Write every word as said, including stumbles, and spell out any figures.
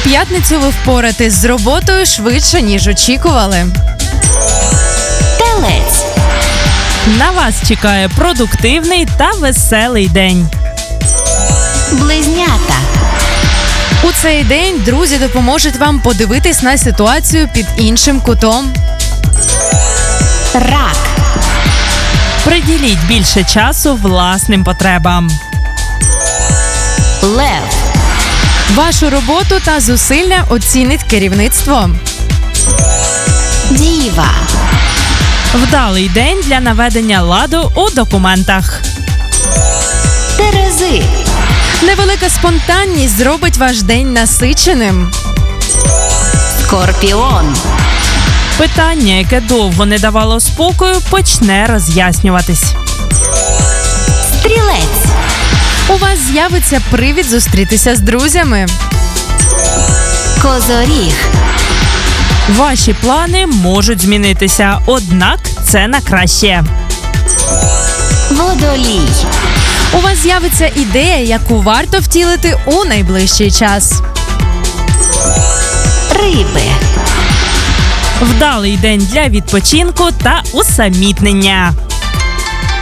п'ятницю ви впоратесь з роботою швидше, ніж очікували. Телець. На вас чекає продуктивний та веселий день. Близнята. У цей день друзі допоможуть вам подивитись на ситуацію під іншим кутом. Рак. Приділіть більше часу власним потребам. Лев. Вашу роботу та зусилля оцінить керівництво. Діва. Вдалий день для наведення ладу у документах. Терези. Невелика спонтанність зробить ваш день насиченим. Скорпіон. Питання, яке довго не давало спокою, почне роз'яснюватись. Стрілець. У вас з'явиться привід зустрітися з друзями. Козоріг. Ваші плани можуть змінитися, однак це на краще. Водолій. У вас з'явиться ідея, яку варто втілити у найближчий час. Риби. Вдалий день для відпочинку та усамітнення.